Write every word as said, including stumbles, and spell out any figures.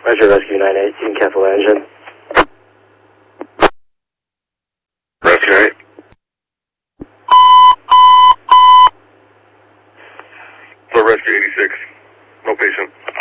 Roger, Rescue nine eight, you can cancel the engine. Rescue eight. For Rescue eighty-six, no patient.